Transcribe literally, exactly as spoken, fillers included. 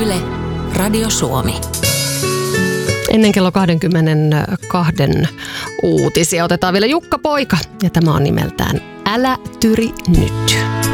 Yle, Radio Suomi. Ennen kello kaksikymmentäkaksi uutisia otetaan vielä Jukka Poika ja tämä on nimeltään Älä tyri nyt.